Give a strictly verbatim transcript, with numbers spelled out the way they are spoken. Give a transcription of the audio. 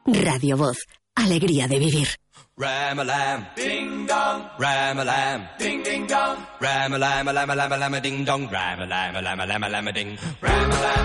Radio Voz. Alegría de vivir. Ram-a-lam, ding dong, ram-a-lam, ding ding dong, ram-a-lam, lam-a-lam, lam-a ding dong, ram-a-lam, lam-a lam, lam-a ding, ram-a-lam.